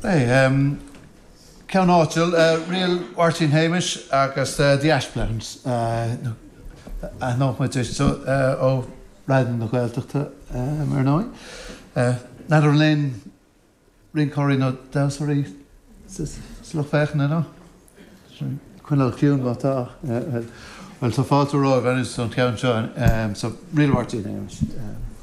Hey, Ceann áitiúil, rial Martin Hamish agus The Ash Plans. Nó mai tuis ó Radan na Gaeltachta mar nói. Nadidir léin rin choirí nó dasarí slach fechna nó. Cuineal ciún mátá. Well, tá fáilte rá bhenis an ceann seo, so rial Martin Hamish.